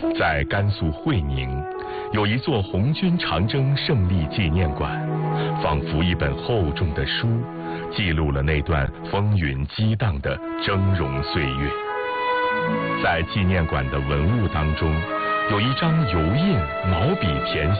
在甘肃会宁，有一座红军长征胜利纪念馆，仿佛一本厚重的书，记录了那段风云激荡的峥嵘岁月。在纪念馆的文物当中，有一张油印毛笔填